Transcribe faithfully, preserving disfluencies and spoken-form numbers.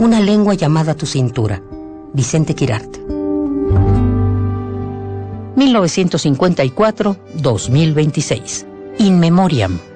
una lengua llamada tu cintura. Vicente Quirarte. mil novecientos cincuenta y cuatro a dos mil veintiséis. In Memoriam.